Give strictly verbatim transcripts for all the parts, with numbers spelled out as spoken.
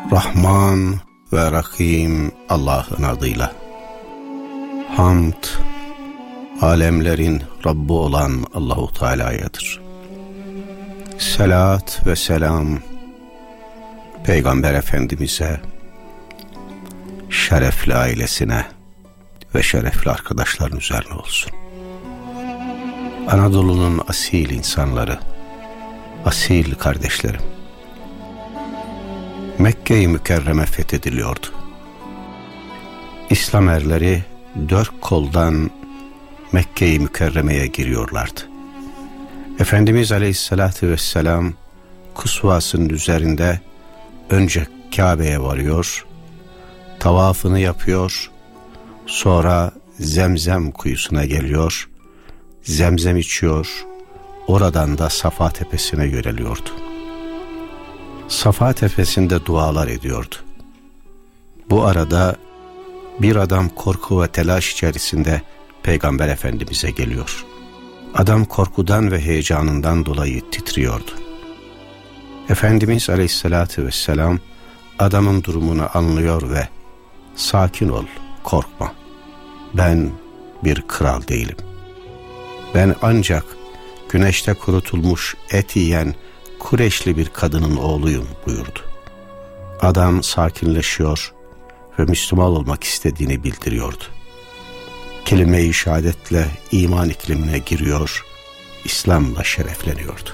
Rahman ve Rahim Allah'ın adıyla. Hamd, alemlerin Rabbi olan Allahu Teala'yadır. Selat ve selam Peygamber Efendimiz'e, şerefli ailesine ve şerefli arkadaşların üzerine olsun. Anadolu'nun asil insanları, asil kardeşlerim, Mekke-i Mükerreme fethediliyordu. İslam erleri dört koldan Mekke-i Mükerreme'ye giriyorlardı. Efendimiz Aleyhisselatü Vesselam kusvasının üzerinde önce Kabe'ye varıyor, tavafını yapıyor, sonra Zemzem kuyusuna geliyor, zemzem içiyor, oradan da Safa Tepesi'ne yöneliyordu. Safa Tepesi'nde dualar ediyordu. Bu arada bir adam korku ve telaş içerisinde Peygamber Efendimiz'e geliyor. Adam korkudan ve heyecanından dolayı titriyordu. Efendimiz Aleyhisselatü Vesselam adamın durumunu anlıyor ve sakin ol, korkma. Ben bir kral değilim. Ben ancak güneşte kurutulmuş et yiyen Kureşli bir kadının oğluyum buyurdu. Adam sakinleşiyor ve Müslüman olmak istediğini bildiriyordu. Kelime-i şehadetle iman iklimine giriyor, İslam'la şerefleniyordu.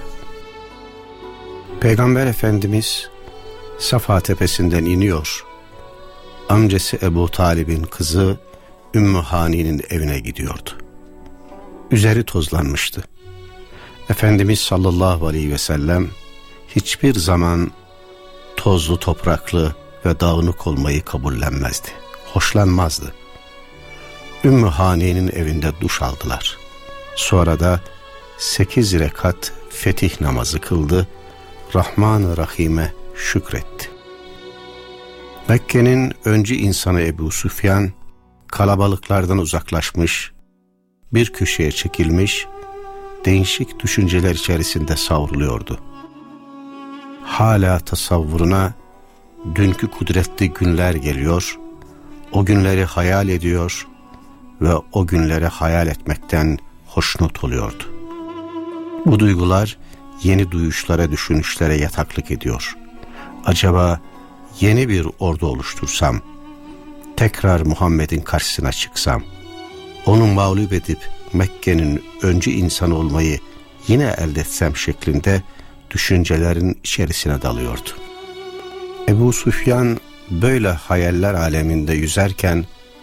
Peygamber Efendimiz Safa Tepesi'nden iniyor, amcası Ebu Talib'in kızı Ümmü Hani'nin evine gidiyordu. Üzeri tozlanmıştı. Efendimiz sallallahu aleyhi ve sellem hiçbir zaman tozlu, topraklı ve dağınık olmayı kabullenmezdi, hoşlanmazdı. Ümmü Hani'nin evinde duş aldılar. Sonra da sekiz rekat fetih namazı kıldı, Rahman-ı Rahim'e şükretti. Mekke'nin öncü insanı Ebu Süfyan kalabalıklardan uzaklaşmış, bir köşeye çekilmiş, değişik düşünceler içerisinde savruluyordu. Hala tasavvuruna dünkü kudretli günler geliyor, o günleri hayal ediyor ve o günleri hayal etmekten hoşnut oluyordu. Bu duygular yeni duyuşlara, düşünüşlere yataklık ediyor. Acaba yeni bir ordu oluştursam, tekrar Muhammed'in karşısına çıksam, onu mağlup edip Mekke'nin öncü insanı olmayı yine elde etsem şeklinde düşüncelerin içerisine dalıyordu. Ebu Süfyan böyle hayaller aleminde yüzerken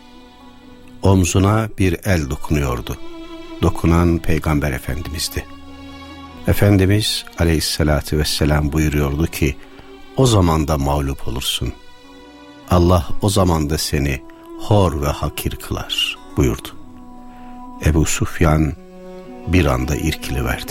omzuna bir el dokunuyordu. Dokunan Peygamber Efendimiz'di. Efendimiz Aleyhisselatü Vesselam buyuruyordu ki, o zaman da mağlup olursun. Allah o zaman da seni hor ve hakir kılar buyurdu. Ebu Süfyan bir anda irkiliverdi.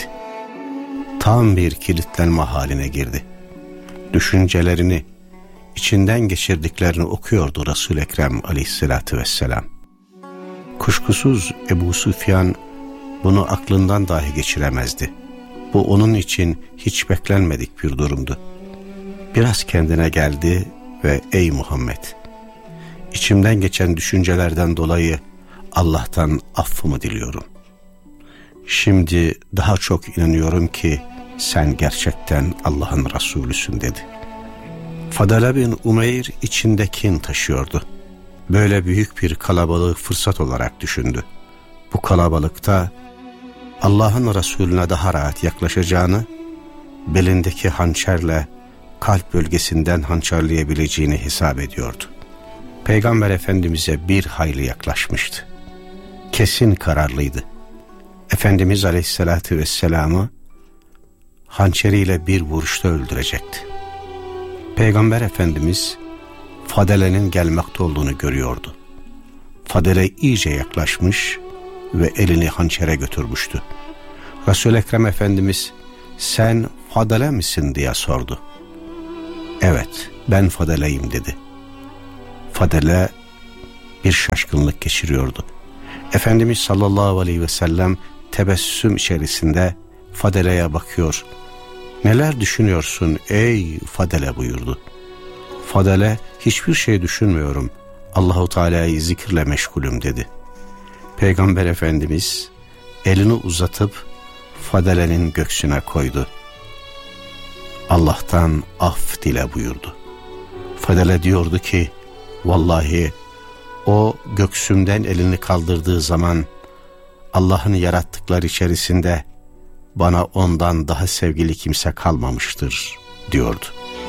Tam bir kilitlenme haline girdi. Düşüncelerini, içinden geçirdiklerini okuyordu Resul-i Ekrem Aleyhisselatü Vesselam. Kuşkusuz Ebu Süfyan bunu aklından dahi geçiremezdi. Bu onun için hiç beklenmedik bir durumdu. Biraz kendine geldi ve ey Muhammed, içimden geçen düşüncelerden dolayı Allah'tan affımı diliyorum. Şimdi daha çok inanıyorum ki sen gerçekten Allah'ın Resulüsün dedi. Fadale bin Umeyr içinde kin taşıyordu. Böyle büyük bir kalabalığı fırsat olarak düşündü. Bu kalabalıkta Allah'ın Resulüne daha rahat yaklaşacağını, belindeki hançerle kalp bölgesinden hançerleyebileceğini hesap ediyordu. Peygamber Efendimiz'e bir hayli yaklaşmıştı. Kesin kararlıydı. Efendimiz Aleyhisselatü Vesselam'ı hançeriyle bir vuruşta öldürecekti. Peygamber Efendimiz Fadele'nin gelmekte olduğunu görüyordu. Fadele iyice yaklaşmış ve elini hançere götürmüştü. Resul-i Ekrem Efendimiz sen Fadele misin diye sordu. Evet, ben Fadele'yim dedi. Fadele bir şaşkınlık geçiriyordu. Efendimiz sallallahu aleyhi ve sellem tebessüm içerisinde Fadele'ye bakıyor. Neler düşünüyorsun ey Fadele buyurdu. Fadale hiçbir şey düşünmüyorum, Allahu Teala'yı zikirle meşgulüm dedi. Peygamber Efendimiz elini uzatıp Fadale'nin göğsüne koydu. Allah'tan af dile buyurdu. Fadale diyordu ki, vallahi o göğsümden elini kaldırdığı zaman Allah'ın yarattıkları içerisinde bana ondan daha sevgili kimse kalmamıştır diyordu.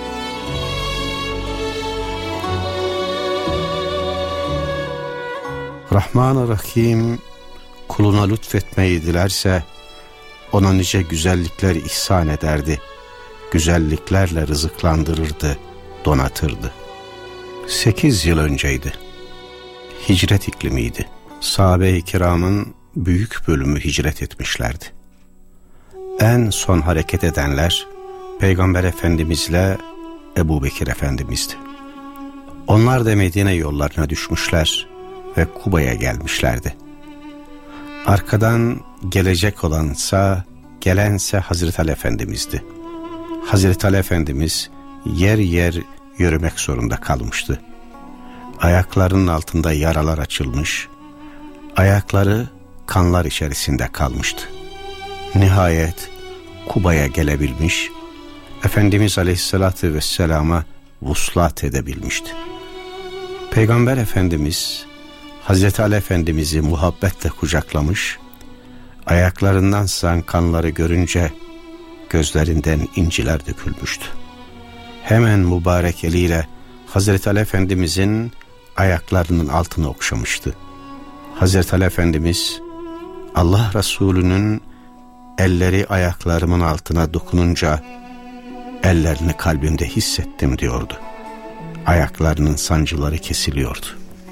Rahman-ı Rahim kuluna lütfetmeyi dilerse ona nice güzellikler ihsan ederdi. Güzelliklerle rızıklandırırdı, donatırdı. Sekiz yıl önceydi. Hicret iklimiydi. Sahabe-i kiramın büyük bölümü hicret etmişlerdi. En son hareket edenler Peygamber Efendimizle Ebu Bekir Efendimiz'di. Onlar da Medine yollarına düşmüşler ve Kuba'ya gelmişlerdi. Arkadan gelecek olansa, gelense Hazreti Ali Efendimiz'di. Hazreti Ali Efendimiz yer yer yürümek zorunda kalmıştı. Ayaklarının altında yaralar açılmış, ayakları kanlar içerisinde kalmıştı. Nihayet Kuba'ya gelebilmiş, Efendimiz Aleyhisselatü Vesselam'a vuslat edebilmişti. Peygamber Efendimiz Hazreti Ali Efendimiz'i muhabbetle kucaklamış, ayaklarından sızan kanları görünce gözlerinden inciler dökülmüştü. Hemen mübarek eliyle Hazreti Ali Efendimiz'in ayaklarının altını okşamıştı. Hazreti Ali Efendimiz, Allah Resulü'nün elleri ayaklarımın altına dokununca ellerini kalbimde hissettim diyordu. Ayaklarının sancıları kesiliyordu.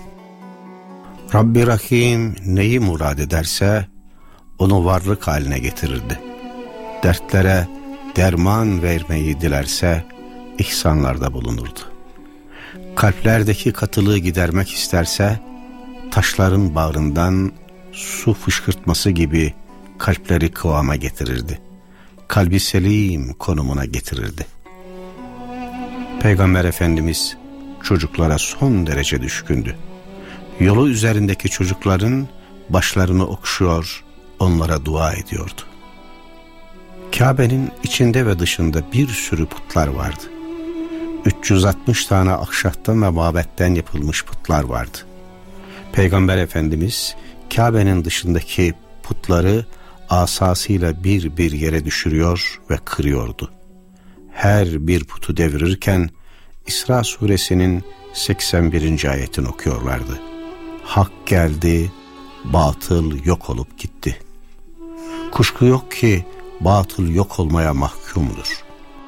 Rabbi Rahim neyi murad ederse onu varlık haline getirirdi. Dertlere derman vermeyi dilerse ihsanlarda bulunurdu. Kalplerdeki katılığı gidermek isterse taşların bağrından su fışkırtması gibi kalpleri kıvama getirirdi. Kalbi selim konumuna getirirdi. Peygamber Efendimiz çocuklara son derece düşkündü. Yolu üzerindeki çocukların başlarını okşuyor, onlara dua ediyordu. Kabe'nin içinde ve dışında bir sürü putlar vardı. üç yüz altmış tane ahşaptan ve mabetten yapılmış putlar vardı. Peygamber Efendimiz Kabe'nin dışındaki putları asasıyla bir bir yere düşürüyor ve kırıyordu. Her bir putu devirirken İsra suresinin seksen birinci ayetini okuyorlardı. Hak geldi, batıl yok olup gitti. Kuşku yok ki batıl yok olmaya mahkumdur.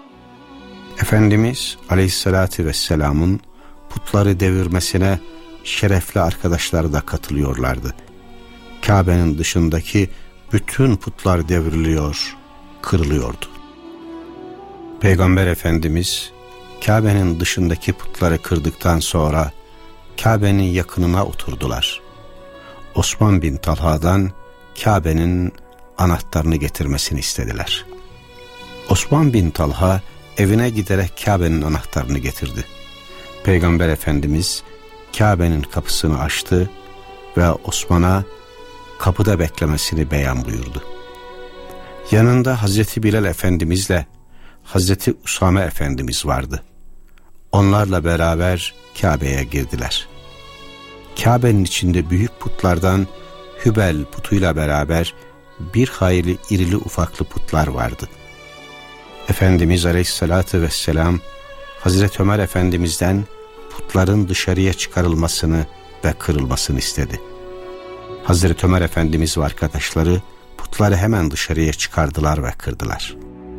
Efendimiz Aleyhisselatü Vesselam'ın putları devirmesine şerefli arkadaşları da katılıyorlardı. Kabe'nin dışındaki bütün putlar devriliyor, kırılıyordu. Peygamber Efendimiz Kabe'nin dışındaki putları kırdıktan sonra Kabe'nin yakınına oturdular. Osman bin Talha'dan Kabe'nin anahtarını getirmesini istediler. Osman bin Talha evine giderek Kabe'nin anahtarını getirdi. Peygamber Efendimiz Kabe'nin kapısını açtı ve Osman'a kapıda beklemesini beyan buyurdu. Yanında Hazreti Bilal Efendimizle Hazreti Usame Efendimiz vardı. Onlarla beraber Kabe'ye girdiler. Kabe'nin içinde büyük putlardan Hübel putuyla beraber bir hayli irili ufaklı putlar vardı. Efendimiz Aleyhisselatü Vesselam Hazreti Ömer Efendimiz'den putların dışarıya çıkarılmasını ve kırılmasını istedi. Hazreti Ömer Efendimiz ve arkadaşları putları hemen dışarıya çıkardılar ve kırdılar.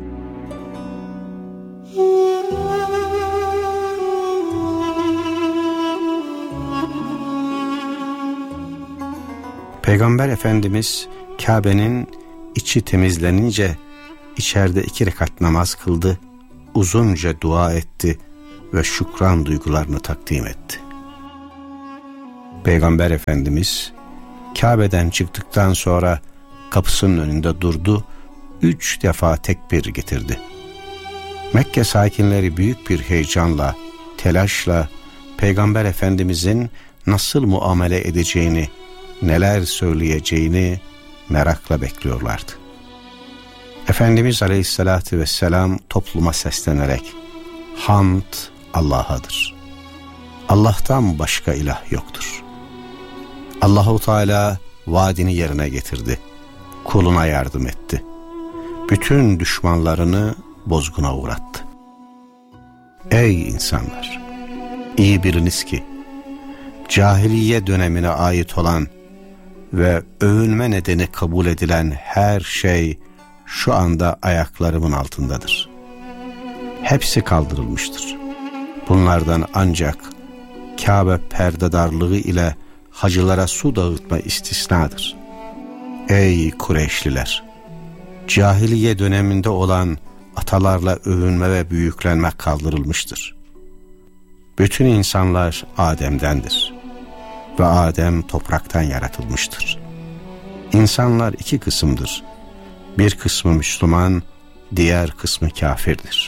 Peygamber Efendimiz Kabe'nin içi temizlenince içeride iki rekat namaz kıldı, uzunca dua etti ve şükran duygularını takdim etti. Peygamber Efendimiz Kabe'den çıktıktan sonra kapısının önünde durdu, üç defa tekbir getirdi. Mekke sakinleri büyük bir heyecanla telaşla Peygamber Efendimizin nasıl muamele edeceğini, neler söyleyeceğini merakla bekliyorlardı. Efendimiz Aleyhisselatü Vesselam topluma seslenerek, hamd Allah'adır. Allah'tan başka ilah yoktur. Allahu Teala vaadini yerine getirdi. Kuluna yardım etti. Bütün düşmanlarını bozguna uğrattı. Ey insanlar! İyi biliniz ki cahiliye dönemine ait olan ve övünme nedeni kabul edilen her şey şu anda ayaklarımın altındadır. Hepsi kaldırılmıştır. Bunlardan ancak Kabe perdedarlığı ile hacılara su dağıtma istisnadır. Ey Kureyşliler! Cahiliye döneminde olan atalarla övünme ve büyüklenme kaldırılmıştır. Bütün insanlar Adem'dendir ve Adem topraktan yaratılmıştır. İnsanlar iki kısımdır. Bir kısmı Müslüman, diğer kısmı kafirdir.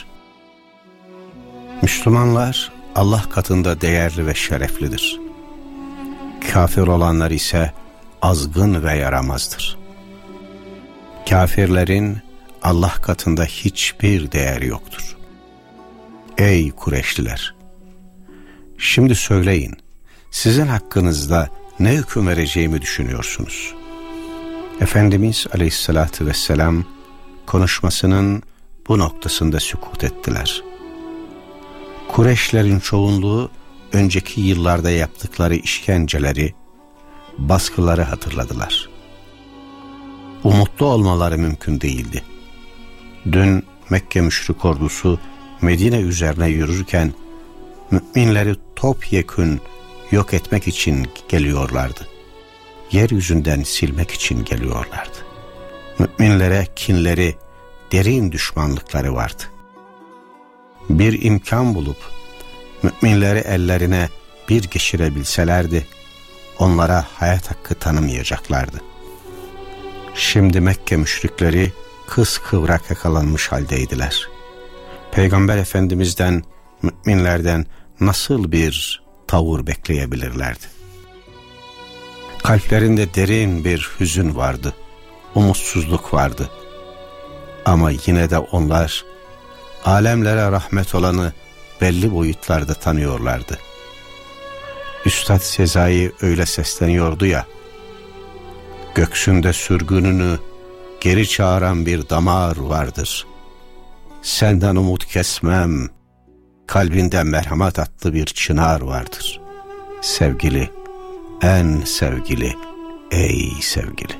Müslümanlar Allah katında değerli ve şereflidir. Kafir olanlar ise azgın ve yaramazdır. Kafirlerin Allah katında hiçbir değeri yoktur. Ey Kureyşliler! Şimdi söyleyin, sizin hakkınızda ne hüküm vereceğimi düşünüyorsunuz? Efendimiz Aleyhisselatü Vesselam konuşmasının bu noktasında sükût ettiler. Kureyşlerin çoğunluğu önceki yıllarda yaptıkları işkenceleri, baskıları hatırladılar. Umutlu olmaları mümkün değildi. Dün Mekke müşrik ordusu Medine üzerine yürürken müminleri topyekün yok etmek için geliyorlardı. Yeryüzünden silmek için geliyorlardı. Müminlere kinleri, derin düşmanlıkları vardı. Bir imkan bulup müminleri ellerine bir geçirebilselerdi, onlara hayat hakkı tanımayacaklardı. Şimdi Mekke müşrikleri kıskıvrak yakalanmış haldeydiler. Peygamber Efendimiz'den, müminlerden nasıl bir tavır bekleyebilirlerdi? Kalplerinde derin bir hüzün vardı, umutsuzluk vardı. Ama yine de onlar, alemlere rahmet olanı belli boyutlarda tanıyorlardı. Üstad Sezai öyle sesleniyordu ya, göksünde sürgününü geri çağıran bir damar vardır. Senden umut kesmem, kalbinde merhamet adlı bir çınar vardır. Sevgili, en sevgili, ey sevgili.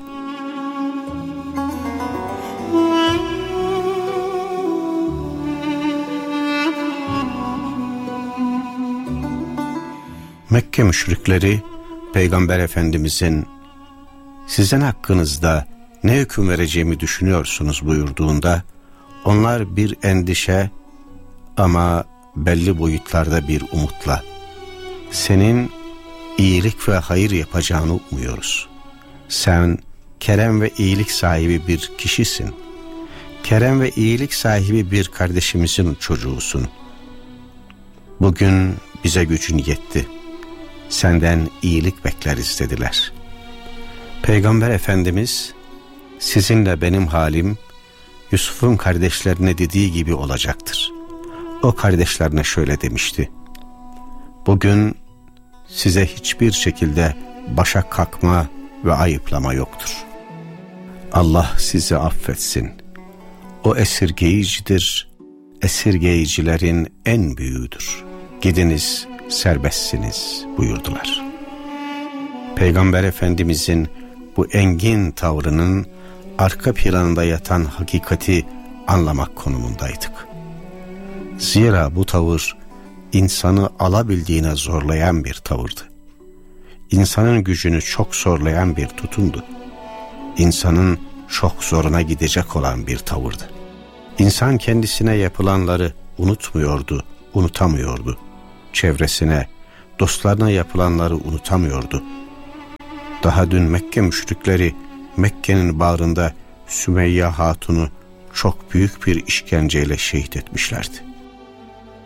Mekke müşrikleri Peygamber Efendimizin sizin hakkınızda ne hüküm vereceğimi düşünüyorsunuz buyurduğunda onlar bir endişe ama belli boyutlarda bir umutla senin iyilik ve hayır yapacağını umuyoruz. Sen kerem ve iyilik sahibi bir kişisin. Kerem ve iyilik sahibi bir kardeşimizin çocuğusun. Bugün bize gücün yetti. Senden iyilik bekleriz dediler. Peygamber Efendimiz, sizinle benim halim Yusuf'un kardeşlerine dediği gibi olacaktır. O kardeşlerine şöyle demişti: bugün size hiçbir şekilde başa kalkma ve ayıplama yoktur. Allah sizi affetsin. O esirgeyicidir, esirgeyicilerin en büyüğüdür. Gidiniz, serbestsiniz buyurdular. Peygamber Efendimizin bu engin tavrının arka planında yatan hakikati anlamak konumundaydık. Zira bu tavır insanı alabildiğine zorlayan bir tavırdı. İnsanın gücünü çok zorlayan bir tutumdu. İnsanın çok zoruna gidecek olan bir tavırdı. İnsan kendisine yapılanları unutmuyordu, unutamıyordu. Çevresine, dostlarına yapılanları unutamıyordu. Daha dün Mekke müşrikleri Mekke'nin bağrında Sümeyye Hatun'u çok büyük bir işkenceyle şehit etmişlerdi.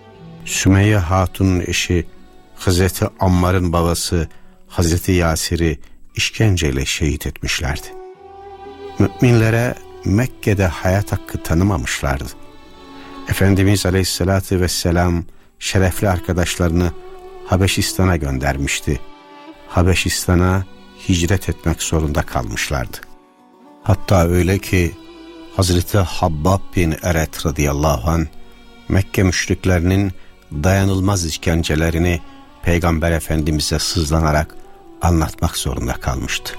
Sümeyye Hatun'un eşi Hazreti Ammar'ın babası Hazreti Yasir'i işkenceyle şehit etmişlerdi. Müminlere Mekke'de hayat hakkı tanımamışlardı. Efendimiz Aleyhisselatü Vesselam şerefli arkadaşlarını Habeşistan'a göndermişti. Habeşistan'a hicret etmek zorunda kalmışlardı. Hatta öyle ki Hazreti Habbab bin Eret radıyallahu anh Mekke müşriklerinin dayanılmaz işkencelerini Peygamber Efendimiz'e sızlanarak anlatmak zorunda kalmıştı.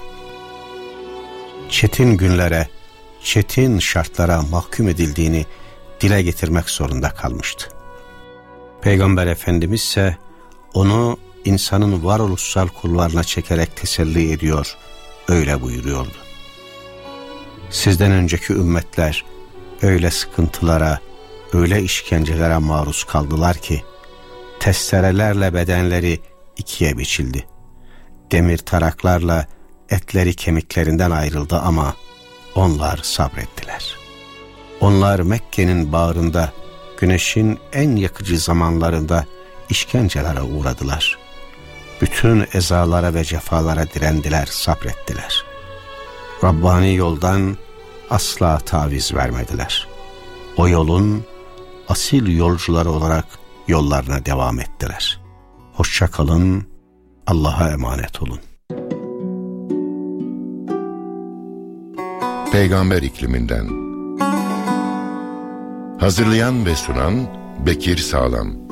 Çetin günlere, çetin şartlara mahkum edildiğini dile getirmek zorunda kalmıştı. Peygamber Efendimiz ise onu insanın varoluşsal kulvarına çekerek teselli ediyor, öyle buyuruyordu. Sizden önceki ümmetler öyle sıkıntılara, öyle işkencelere maruz kaldılar ki testerelerle bedenleri ikiye biçildi. Demir taraklarla etleri kemiklerinden ayrıldı ama onlar sabrettiler. Onlar Mekke'nin bağrında güneşin en yakıcı zamanlarında işkencelere uğradılar. Bütün ezalara ve cefalara direndiler, sabrettiler. Rabbani yoldan asla taviz vermediler. O yolun asil yolcuları olarak yollarına devam ettiler. Hoşça kalın, Allah'a emanet olun. Peygamber ikliminden. Hazırlayan ve sunan Bekir Sağlam.